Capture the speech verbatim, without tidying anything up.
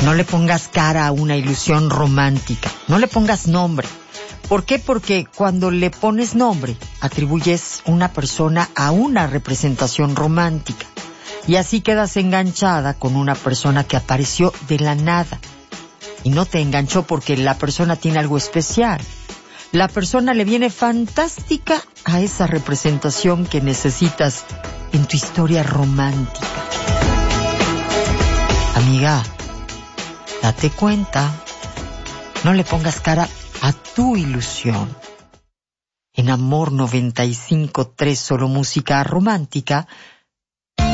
No le pongas cara a una ilusión romántica. No le pongas nombre. ¿Por qué? Porque cuando le pones nombre, atribuyes una persona a una representación romántica. Y así quedas enganchada con una persona que apareció de la nada. Y no te enganchó porque la persona tiene algo especial. La persona le viene fantástica a esa representación que necesitas en tu historia romántica. Amiga, date cuenta. No le pongas cara a tu ilusión. En Amor noventa y cinco punto tres, solo música romántica,